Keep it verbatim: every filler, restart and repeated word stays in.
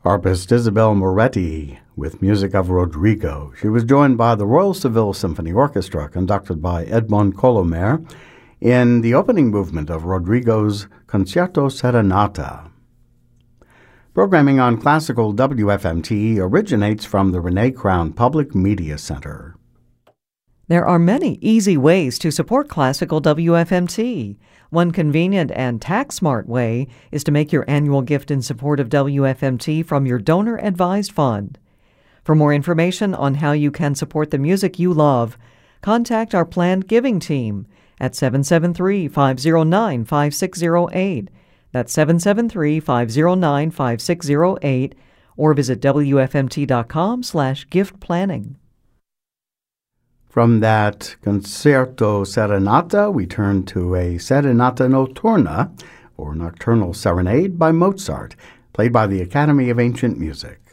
Harpist Isabel Moretti with music of Rodrigo. She was joined by the Royal Seville Symphony Orchestra, conducted by Edmond Colomer, in the opening movement of Rodrigo's Concerto Serenata. Programming on Classical W F M T originates from the Renee Crown Public Media Center. There are many easy ways to support Classical W F M T. One convenient and tax-smart way is to make your annual gift in support of W F M T from your donor-advised fund. For more information on how you can support the music you love, contact our planned giving team at seven seven three, five zero nine, five six zero eight. That's seven seven three, five zero nine, five six zero eight, or visit W F M T dot com slash gift planning. From that Concerto Serenata, we turn to a Serenata Notturna, or Nocturnal Serenade by Mozart, played by the Academy of Ancient Music.